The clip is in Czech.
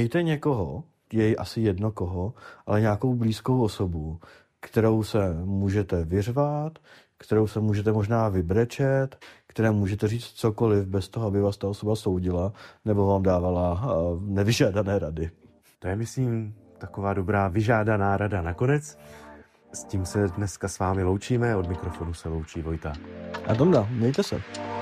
Mějte někoho, je asi jedno koho, ale nějakou blízkou osobu, kterou se můžete vyřvát, kterou se můžete možná vybrečet, které můžete říct cokoliv bez toho, aby vás ta osoba soudila nebo vám dávala nevyžádané rady. To je, myslím, taková dobrá vyžádaná rada nakonec. S tím se dneska s vámi loučíme, od mikrofonu se loučí Vojta. A Tonda, mějte se.